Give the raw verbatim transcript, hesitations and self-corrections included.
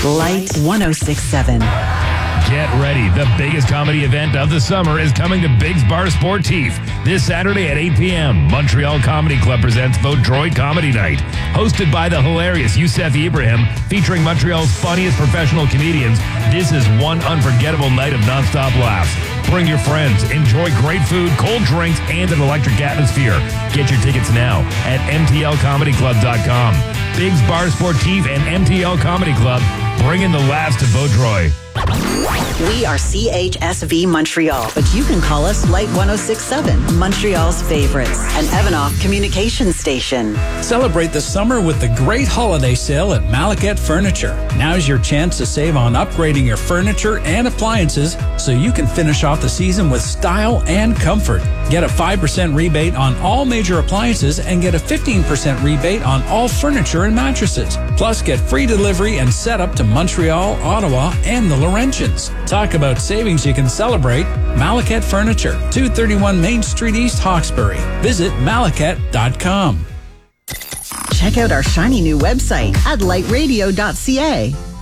Light one oh six point seven. Get ready. The biggest comedy event of the summer is coming to Biggs Bar Sportif this Saturday at eight p.m. Montreal Comedy Club presents Vaudreuil Comedy Night. Hosted by the hilarious Youssef Ibrahim, featuring Montreal's funniest professional comedians, this is one unforgettable night of nonstop laughs. Bring your friends. Enjoy great food, cold drinks, and an electric atmosphere. Get your tickets now at m t l comedy club dot com. Biggs Bar Sportif and M T L Comedy Club, bringing the laughs to Vaudreuil. We are C H S V Montreal, but you can call us Light one oh six point seven, Montreal's favorites, an Evanoff communications station. Celebrate the summer with the great holiday sale at Malaket Furniture. Now's your chance to save on upgrading your furniture and appliances so you can finish off the season with style and comfort. Get a five percent rebate on all major appliances and get a fifteen percent rebate on all furniture and mattresses. Plus, get free delivery and setup to Montreal, Ottawa, and the Laurentians. Talk about savings you can celebrate. Malaket Furniture, two thirty-one Main Street East, Hawkesbury. Visit malaket dot com. Check out our shiny new website at light radio dot c a.